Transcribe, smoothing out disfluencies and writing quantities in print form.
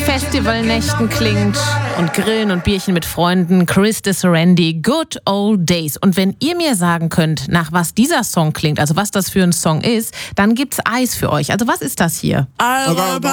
Festivalnächten klingt und Grillen und Bierchen mit Freunden. Chris Disserendi, Good Old Days. Und wenn ihr mir sagen könnt, nach was dieser Song klingt, also was das für ein Song ist, dann gibt's Eis für euch. Also was ist das hier? Alabama.